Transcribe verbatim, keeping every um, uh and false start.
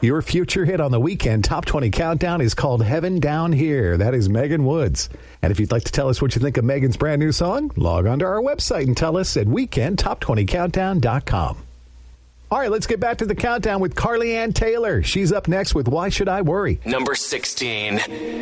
Your future hit on the Weekend Top twenty Countdown is called Heaven Down Here. That is Megan Woods. And if you'd like to tell us what you think of Megan's brand new song, log on to our website and tell us at weekend top twenty countdown dot com. All right, let's get back to the countdown with Carly Ann Taylor. She's up next with Why Should I Worry? Number sixteen.